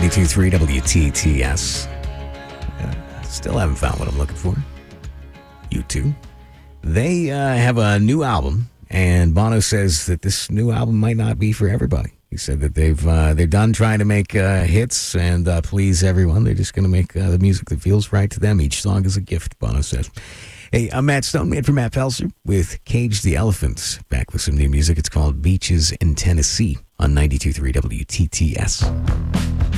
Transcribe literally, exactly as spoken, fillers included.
ninety-two point three W T T S. Uh, still haven't found what I'm looking for. U two. They uh, have a new album, and Bono says that this new album might not be for everybody. He said that they've uh, they're done trying to make uh, hits and uh, please everyone. They're just going to make uh, the music that feels right to them. Each song is a gift, Bono says. Hey, I'm Matt Stone, made for Matt Pelser with Cage the Elephant. Back with some new music. It's called Beaches in Tennessee on ninety-two point three W T T S.